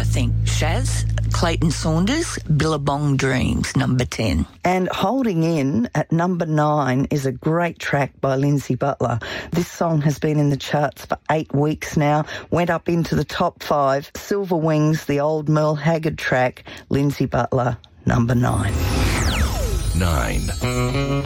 I think. Shaz, Clayton Saunders, Billabong Dreams, number 10. And holding in at number 9 is a great track by Lindsay Butler. This song has been in the charts for 8 weeks now, went up into the top 5. Silver Wings, the old Merle Haggard track, Lindsay Butler, number 9. 9.